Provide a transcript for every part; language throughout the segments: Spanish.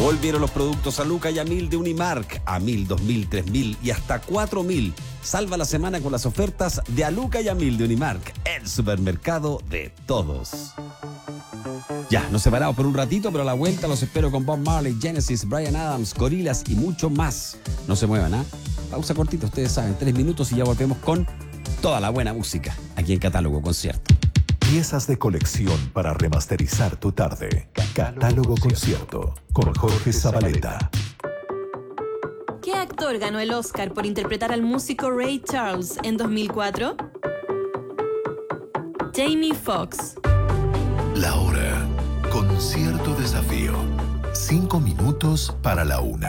Volvieron los productos a Luca y a 1000 de Unimark, a 1000, 2000, 3000 y hasta 4000. Salva la semana con las ofertas de a Luca y a 1000 de Unimark, el supermercado de todos. Ya, nos separamos por un ratito, pero a la vuelta los espero con Bob Marley, Genesis, Bryan Adams, Gorillaz y mucho más. No se muevan, ¿ah? Pausa cortita, ustedes saben, 3 minutos y ya volvemos con toda la buena música aquí en Catálogo Concierto. Piezas de colección para remasterizar tu tarde. Catálogo Concierto con Jorge Zabaleta. ¿Qué actor ganó el Oscar por interpretar al músico Ray Charles en 2004? Jamie Foxx. La hora. Concierto Desafío. 5 minutos para la 1.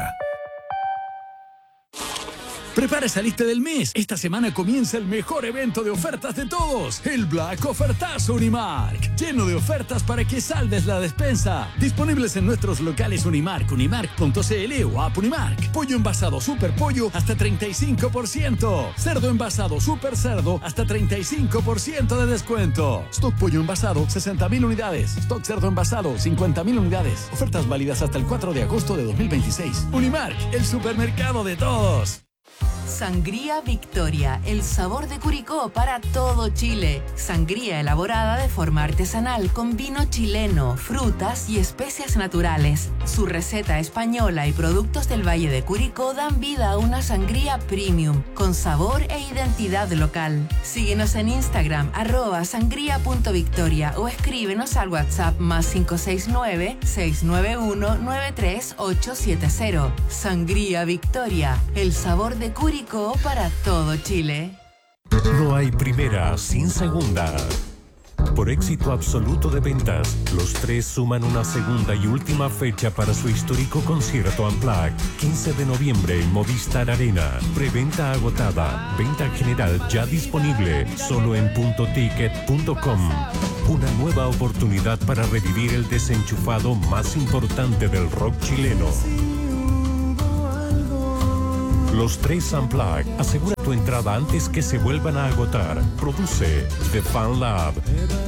Prepara esa lista del mes. Esta semana comienza el mejor evento de ofertas de todos, el Black Ofertazo Unimark. Lleno de ofertas para que salves la despensa. Disponibles en nuestros locales Unimark, unimark.cl o App Unimark. Pollo envasado Super Pollo hasta 35%. Cerdo envasado Super Cerdo hasta 35% de descuento. Stock pollo envasado 60.000 unidades. Stock cerdo envasado 50.000 unidades. Ofertas válidas hasta el 4 de agosto de 2026. Unimark, el supermercado de todos. Sangría Victoria, el sabor de Curicó para todo Chile. Sangría elaborada de forma artesanal con vino chileno, frutas y especias naturales. Su receta española y productos del Valle de Curicó dan vida a una sangría premium, con sabor e identidad local. Síguenos en Instagram, @sangría.victoria o escríbenos al WhatsApp +569 691 93870. Sangría Victoria, el sabor de Curicó para todo Chile. No hay primera sin segunda. Por éxito absoluto de ventas, los tres suman una segunda y última fecha para su histórico concierto Unplugged. 15 de noviembre en Movistar Arena. Preventa agotada. Venta general ya disponible. Solo en puntoticket.com. Una nueva oportunidad para revivir el desenchufado más importante del rock chileno. Los tres Unplugged. Asegura tu entrada antes que se vuelvan a agotar. Produce The Fan Lab.